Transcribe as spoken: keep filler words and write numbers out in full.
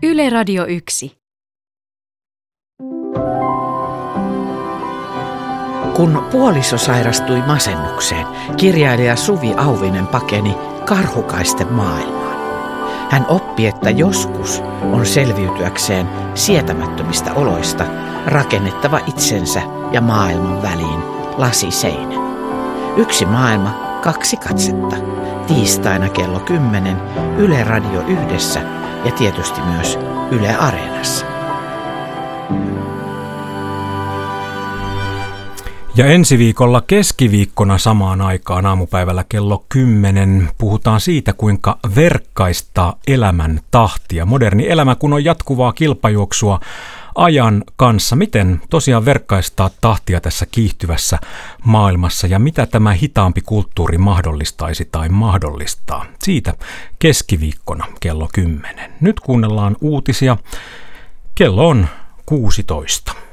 Yle Radio yksi. Kun puoliso sairastui masennukseen, kirjailija Suvi Auvinen pakeni karhukaisten maailmaan. Hän oppi, että joskus on selviytyäkseen sietämättömistä oloista rakennettava itsensä ja maailman väliin lasiseinä. Yksi maailma, kaksi katsetta. Tiistaina kello kymmenen Yle Radio yhdessä ja tietysti myös Yle Areenassa. Ja ensi viikolla keskiviikkona samaan aikaan aamupäivällä kello kymmenen puhutaan siitä, kuinka verkkaistaa elämän tahtia. Moderni elämä, kun on jatkuvaa kilpajuoksua ajan kanssa. Miten tosiaan verkkaistaa tahtia tässä kiihtyvässä maailmassa ja mitä tämä hitaampi kulttuuri mahdollistaisi tai mahdollistaa? Siitä keskiviikkona kello kymmenen. Nyt kuunnellaan uutisia. Kello on kuusitoista.